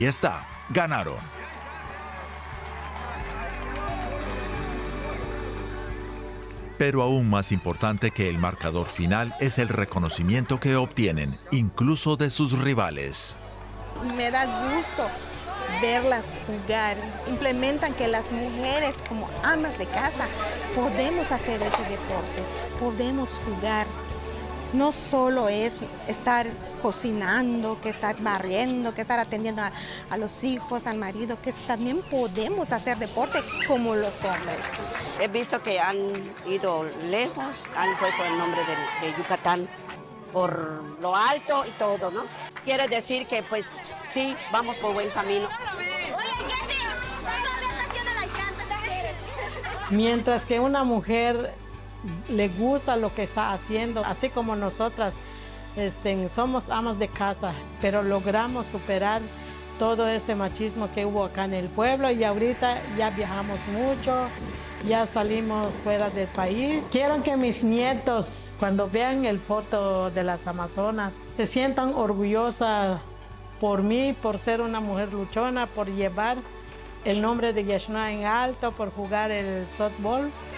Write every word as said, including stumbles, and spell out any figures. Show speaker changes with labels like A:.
A: Y está, ganaron. Pero aún más importante que el marcador final es el reconocimiento que obtienen, incluso de sus rivales.
B: Me da gusto verlas jugar. Implementan que las mujeres como amas de casa podemos hacer ese deporte, podemos jugar. No solo es estar cocinando, que estar barriendo, que estar atendiendo a, a los hijos, al marido, que también podemos hacer deporte como los hombres.
C: He visto que han ido lejos, han puesto el nombre de, de Yucatán por lo alto y todo, ¿no? Quiere decir que pues sí, vamos por buen camino.
D: Mientras que una mujer le gusta lo que está haciendo, así como nosotras este, somos amas de casa, pero logramos superar todo ese machismo que hubo acá en el pueblo y ahorita ya viajamos mucho, ya salimos fuera del país. Quiero que mis nietos, cuando vean el foto de las Amazonas, se sientan orgullosas por mí, por ser una mujer luchona, por llevar el nombre de Yashna en alto, por jugar el softball.